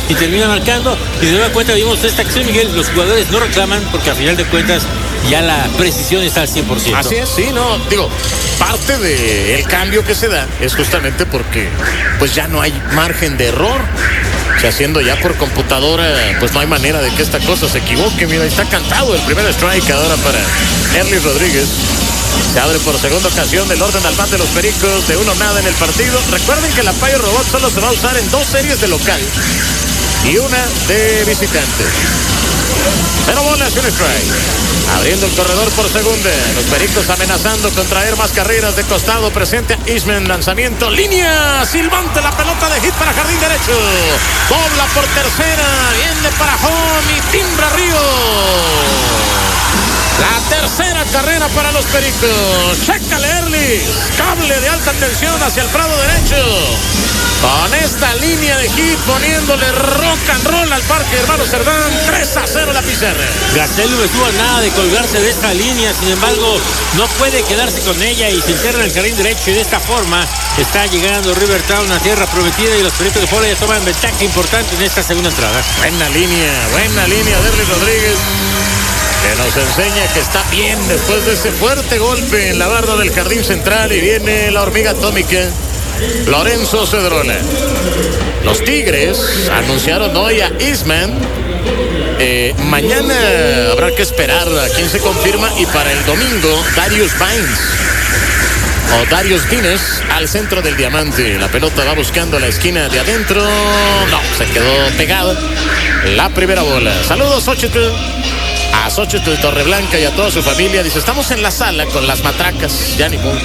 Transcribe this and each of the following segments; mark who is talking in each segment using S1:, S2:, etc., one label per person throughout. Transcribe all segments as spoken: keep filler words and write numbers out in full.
S1: y termina marcando. Y de nueva cuenta vimos esta acción, Miguel. Los jugadores no reclaman porque a final de cuentas ya la precisión está al cien por ciento.
S2: Así es, sí, no, digo, parte del cambio que se da es justamente porque pues ya no hay margen de error. O sea, haciendo ya por computadora, pues no hay manera de que esta cosa se equivoque. Mira, está cantado el primer strike ahora para Erlis Rodríguez. Se abre por segunda ocasión el orden al bat de los Pericos, de uno nada en el partido. Recuerden que el Umpire Robot solo se va a usar en dos series de local y una de visitante. Cero bolas y un strike. Abriendo el corredor por segunda. Los Pericos amenazando con traer más carreras de costado. Presente a Eastman. Lanzamiento. Línea. Silbante la pelota de hit para jardín derecho. Dobla por tercera. Viene para home y timbra Río. La tercera carrera para los Pericos. Chécale, Erlis. Cable de alta tensión hacia el prado derecho. Con esta línea de hit poniéndole rock and roll al Parque Hermano Cerdán. tres a cero la pizarra.
S1: Gacelu no estuvo a nada de colgarse de esta línea, sin embargo no puede quedarse con ella y se encierra en el jardín derecho, y de esta forma está llegando Rivertown a tierra prometida y los Pericos de Puebla ya toman ventaja importante en esta segunda entrada.
S2: Buena línea, buena línea de Erlis Rodríguez, que nos enseña que está bien después de ese fuerte golpe en la barra del jardín central. Y viene la hormiga atómica, Lorenzo Cedrola. Los Tigres anunciaron hoy a Eastman. Eh, mañana habrá que esperar a quién se confirma, y para el domingo Darius Vines o Darius Vines al centro del diamante. La pelota va buscando la esquina de adentro. No, se quedó pegada la primera bola. Saludos, Xochitl. A Xochitl Torreblanca y a toda su familia. Dice, estamos en la sala con las matracas. Ya ni modo.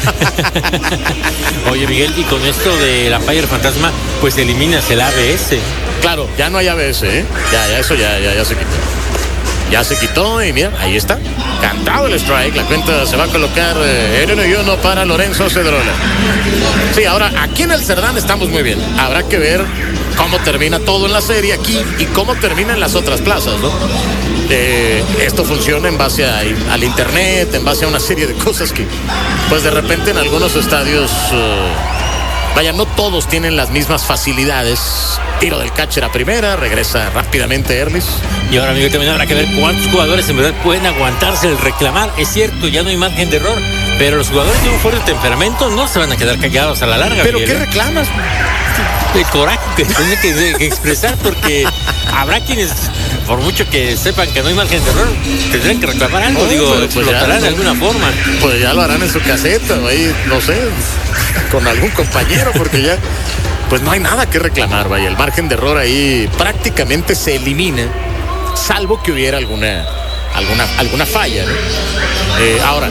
S1: Oye, Miguel, y con esto de la Umpire Fantasma, pues eliminas el A B S.
S2: Claro, ya no hay A B S, ¿eh? Ya, ya, eso ya, ya, ya se quitó. Ya se quitó y mira, ahí está. Cantado el strike. La cuenta se va a colocar eh, en uno y uno para Lorenzo Cedrola. Sí, ahora aquí en el Cerdán estamos muy bien. Habrá que ver cómo termina todo en la serie aquí y cómo termina en las otras plazas, ¿no? Eh, esto funciona en base a, al internet, en base a una serie de cosas que, pues de repente en algunos estadios, uh, vaya, no todos tienen las mismas facilidades. Tiro del catcher a primera, regresa rápidamente Erlis.
S1: Y ahora, Miguel, también habrá que ver cuántos jugadores en verdad pueden aguantarse el reclamar. Es cierto, ya no hay margen de error, pero los jugadores de un fuerte temperamento no se van a quedar callados a la larga.
S2: ¿Pero
S1: Miguel,
S2: qué
S1: ¿eh?
S2: reclamas?
S1: El coraje que tiene que, que expresar, porque habrá quienes, por mucho que sepan que no hay margen de error, tendrán que reclamar algo.
S2: No,
S1: digo,
S2: pues
S1: explotarán
S2: ya,
S1: de alguna forma.
S2: Pues ya lo harán en su caseta, ahí, no sé, con algún compañero, porque ya, pues no hay nada que reclamar, vaya. El margen de error ahí prácticamente se elimina, salvo que hubiera alguna, alguna, alguna falla, ¿no? Eh, ahora,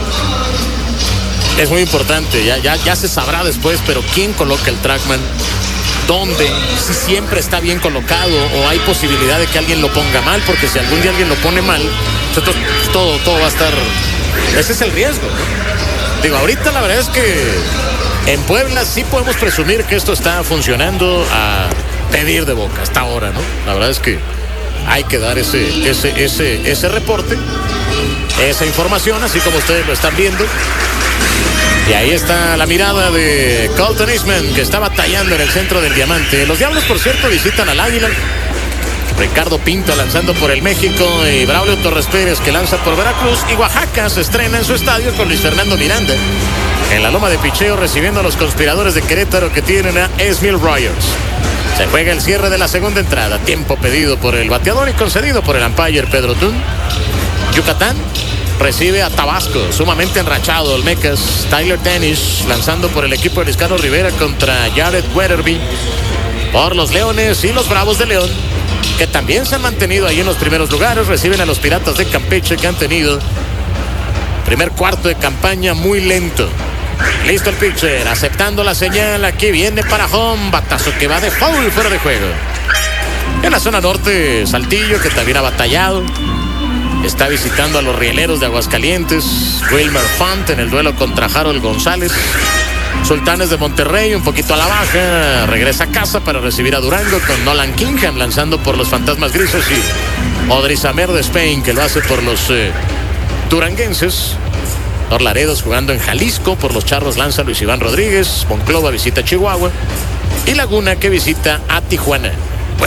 S2: es muy importante, ya, ya, ya se sabrá después, pero ¿quién coloca el trackman? ¿Dónde? Si siempre está bien colocado o hay posibilidad de que alguien lo ponga mal, porque si algún día alguien lo pone mal, entonces todo, todo va a estar... Ese es el riesgo, ¿no? Digo, ahorita la verdad es que en Puebla sí podemos presumir que esto está funcionando a pedir de boca hasta ahora, ¿no? La verdad es que hay que dar ese, ese, ese, ese reporte, esa información, así como ustedes lo están viendo. Y ahí está la mirada de Colton Eastman, que está batallando en el centro del diamante. Los Diablos, por cierto, visitan al Águila. Ricardo Pinto lanzando por el México y Braulio Torres Pérez, que lanza por Veracruz. Y Oaxaca se estrena en su estadio con Luis Fernando Miranda en la loma de picheo, recibiendo a los conspiradores de Querétaro, que tienen a Esmil Rogers. Se juega el cierre de la segunda entrada. Tiempo pedido por el bateador y concedido por el umpire Pedro Tun. Yucatán recibe a Tabasco, sumamente enrachado Olmecas. Tyler Danish lanzando por el equipo de Luis Carlos Rivera contra Jared Weatherby por los Leones. Y los Bravos de León, que también se han mantenido ahí en los primeros lugares, reciben a los Piratas de Campeche, que han tenido primer cuarto de campaña muy lento. Listo el pitcher, aceptando la señal. Aquí viene para home, batazo que va de foul, fuera de juego. En la zona norte, Saltillo, que también ha batallado, está visitando a los Rieleros de Aguascalientes. Wilmer Font en el duelo contra Harold González. Sultanes de Monterrey un poquito a la baja, regresa a casa para recibir a Durango con Nolan Kingham lanzando por los Fantasmas Grises y Odrizamer de Spain, que lo hace por los eh, duranguenses. Los Laredos jugando en Jalisco, por los Charros lanza Luis Iván Rodríguez. Monclova visita Chihuahua y Laguna, que visita a Tijuana.